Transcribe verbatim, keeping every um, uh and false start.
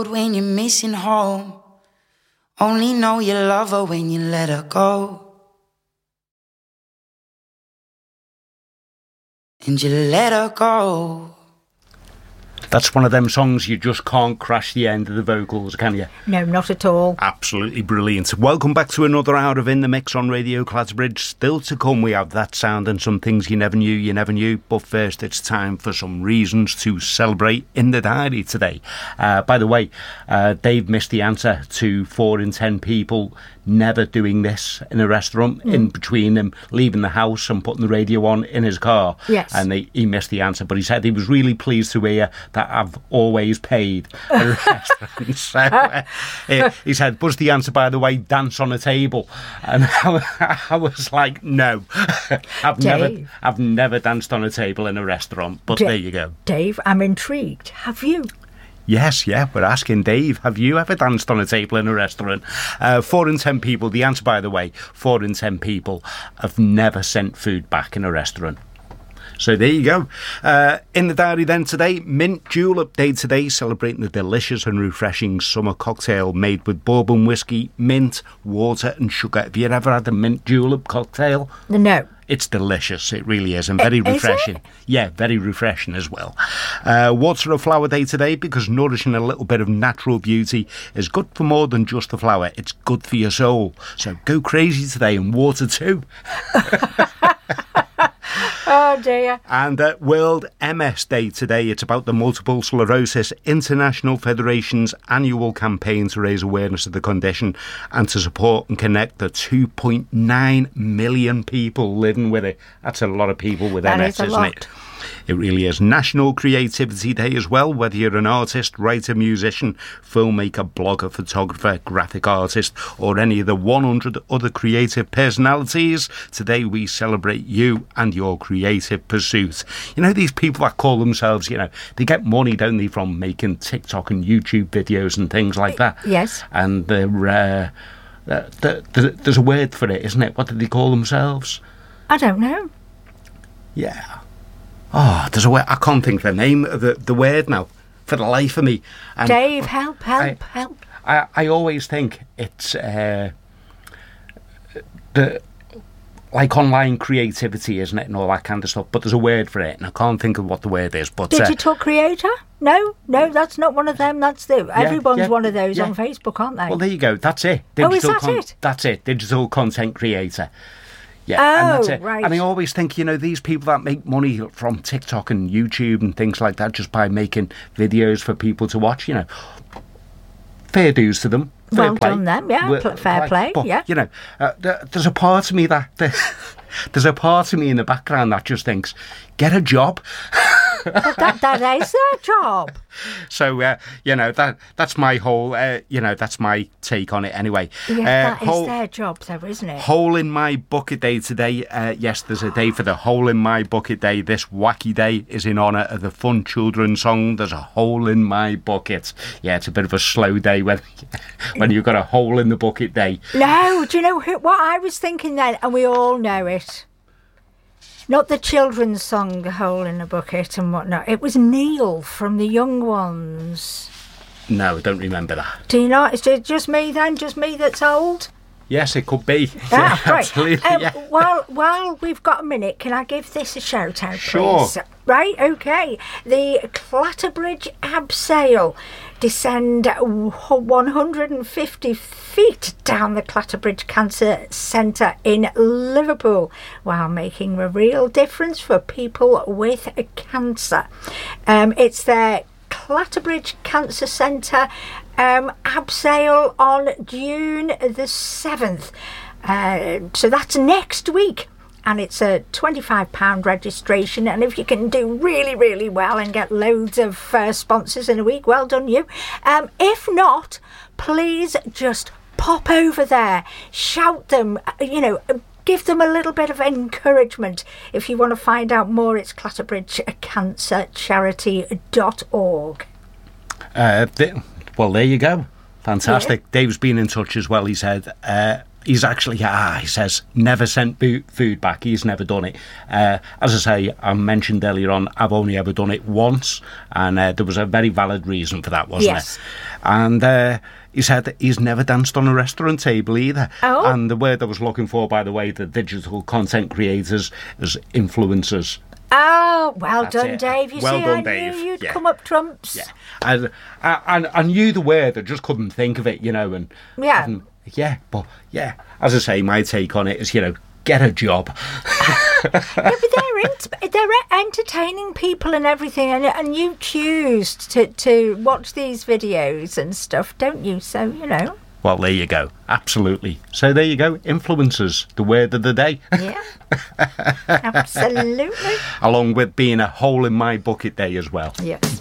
When you're missing home, only know you love her when you let her go. And you let her go. That's one of them songs you just can't crash the end of the vocals, can you? No, not at all. Absolutely brilliant. Welcome back to another hour of In the Mix on Radio Clatterbridge. Still to come, we have That Sound and Some Things You Never Knew You Never Knew. But first, it's time for some reasons to celebrate in the diary today. Uh, by the way, uh, Dave missed the answer to four in ten people never doing this in a restaurant, mm. in between them leaving the house and putting the radio on in his car. Yes. And they, he missed the answer, but he said he was really pleased to hear that I've always paid at a restaurant. So uh, he, he said, "Was the answer, by the way, dance on a table?" And I, I was like, "No, I've Dave. never, I've never danced on a table in a restaurant." But Da- there you go. Dave, I'm intrigued. Have you? Yes, yeah, we're asking Dave, have you ever danced on a table in a restaurant? Uh, four in ten people, the answer, by the way, four in ten people have never sent food back in a restaurant. So there you go. Uh, in the diary then today, Mint Julep Day today, celebrating the delicious and refreshing summer cocktail made with bourbon whiskey, mint, water and sugar. Have you ever had a mint julep cocktail? No. It's delicious, it really is, and very Is refreshing. it? Yeah, very refreshing as well. Uh, Water a Flower Day today, because nourishing a little bit of natural beauty is good for more than just the flower. It's good for your soul. So go crazy today and water too. Oh dear. And uh, World M S Day today. It's about the Multiple Sclerosis International Federation's annual campaign to raise awareness of the condition and to support and connect the two point nine million people living with it. That's a lot of people with That M S, is a isn't lot. it? It really is. National Creativity Day as well, whether you're an artist, writer, musician, filmmaker, blogger, photographer, graphic artist, or any of the one hundred other creative personalities. Today we celebrate you and your creative pursuit. You know, these people that call themselves, you know, they get money, don't they, from making TikTok and YouTube videos and things like that. Yes. And they're, uh, uh, th- th- there's a word for it, isn't it? What do they call themselves? I don't know. Yeah. Oh, there's a word. I can't think of the name of the, the word now for the life of me. And Dave, help, help, I, help. I, I always think it's uh, the like online creativity, isn't it, and all that kind of stuff. But there's a word for it, and I can't think of what the word is. But Digital uh, creator? No, no, that's not one of them. That's the everyone's yeah, one of those yeah. on Facebook, aren't they? well, there you go. That's it. Oh, is that it? That's it. Digital content creator. Yeah, Oh, and that's it. right. And I always think, you know, these people that make money from TikTok and YouTube and things like that just by making videos for people to watch, you know, fair dues to them. Fair Well play. done them, yeah, Well, pl- fair play, but, yeah. you know, uh, th- there's a part of me that... there's a part of me in the background that just thinks, get a job. But that, that is their job. So, uh, you know, that that's my whole, uh, you know, that's my take on it anyway. Yeah, uh, that is whole, their job, though, isn't it? Hole in My Bucket Day today. Uh, yes, there's a day for the Hole in My Bucket Day. This wacky day is in honour of the fun children's song, There's a Hole in My Bucket. Yeah, it's a bit of a slow day when, when you've got a hole in the bucket day. No, do you know who, what I was thinking then? And we all know it. Not the children's song, The Hole in the Bucket and whatnot. It was Neil from The Young Ones. No, I don't remember that. Do you not? Is it just me then? Just me that's old? Yes, it could be. Ah, Yeah, right. absolutely. Um, yeah. while, while we've got a minute, can I give this a shout out, Sure. please? Right, okay. The Clatterbridge Abseil descend one hundred fifty feet down the Clatterbridge Cancer Centre in Liverpool while making a real difference for people with cancer. Um, it's their Clatterbridge Cancer Centre um, Abseil on June the seventh. Uh, so that's next week. And it's a twenty-five pounds registration. And if you can do really, really well and get loads of uh, sponsors in a week, well done you. Um, if not, please just pop over there. Shout them, you know, give them a little bit of encouragement. If you want to find out more, it's clatterbridge cancer charity dot org. Uh, th- well, there you go. Fantastic. Yeah. Dave's been in touch as well. He said, uh, he's actually, ah, he says, never sent bo- food back. He's never done it. Uh, as I say, I mentioned earlier on, I've only ever done it once, and uh, there was a very valid reason for that, wasn't Yes. there? And uh, he said that he's never danced on a restaurant table either. Oh. And the word I was looking for, by the way, the digital content creators, is influencers. Oh, well That's done, it. Dave. You Well see, done, I Dave. knew you'd Yeah. come up trumps. Yeah, and I, I, I knew the word, I just couldn't think of it, you know. And Yeah. and, yeah, but yeah, as I say, my take on it is, you know, get a job. Yeah, but they're ent- they're entertaining people and everything, and and you choose to to watch these videos and stuff, don't you? So you know. Well, there you go. Absolutely. So there you go. Influencers, the word of the day. Yeah. Absolutely. Along with being a hole in my bucket day as well. Yes.